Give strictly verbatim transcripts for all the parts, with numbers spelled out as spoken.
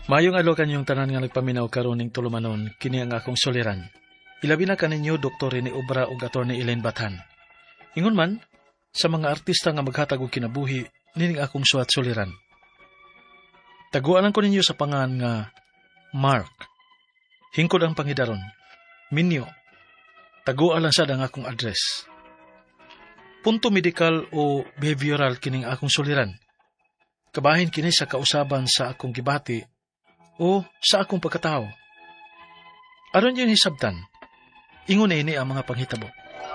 Mayong alokan yung tanan nga nagpaminaw karon ning tulumanon kini ang akong soliran. Ilabi na kaninyo Doktor ni Obra ug Attorney Elaine Bathan. Ingon man sa mga artista nga maghatag og kinabuhi nining akong suwat soliran. Taguanan ko ninyo sa pangan nga Mark. Hingkod ang pangidaron. Minyo. Taguan lang sad ang akong address. Punto medikal o behavioral kining akong soliran. Kabahin kini sa kausaban sa akong gibati o sa akong pagkatao. Aron yun hisabtan, ingon na ini ang mga panghitabo.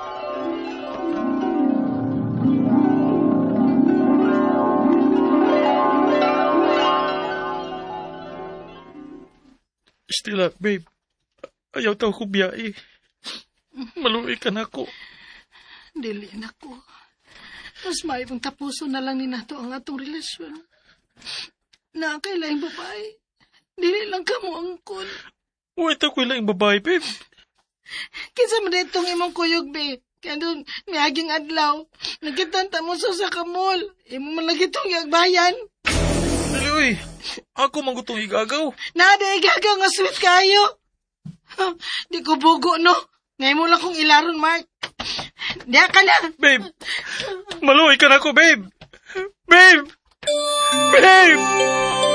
Stella, babe, ayaw tao ko biyai. Maluwi ka na ako. Dili na ko. Mas maibang tapuso na lang ni nato ang atong relasyon. Nakakailaing babae. Dili lang ka mo angkon. Wait ako ilang babae, babe. Kinsa man itong imong kuyog, babe. Kaya doon, miyaging adlaw. Nagkitanta mo sa sa kamol. Imo malagi itong yagbayan. Dali, uy. Ako magutong igagaw. Nada igagaw nga sweet kayo. Di ko bugo, no? Ngayon mo lang kong ilaron, Mark. Diya ka na. Babe. Maluwi ka na ako, babe. Babe. Babe.